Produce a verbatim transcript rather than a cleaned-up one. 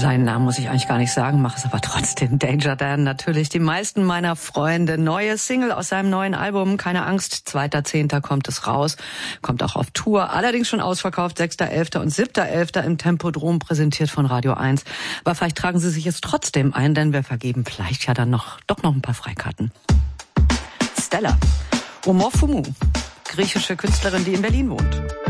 Seinen Namen muss ich eigentlich gar nicht sagen, mache es aber trotzdem. Danger Dan, natürlich die meisten meiner Freunde. Neue Single aus seinem neuen Album, keine Angst, zweiter Zehnter kommt es raus. Kommt auch auf Tour, allerdings schon ausverkauft, sechster elfter und siebter elfter im Tempodrom, präsentiert von Radio eins. Aber vielleicht tragen Sie sich jetzt trotzdem ein, denn wir vergeben vielleicht ja dann noch doch noch ein paar Freikarten. Stella, Omofumu, griechische Künstlerin, die in Berlin wohnt.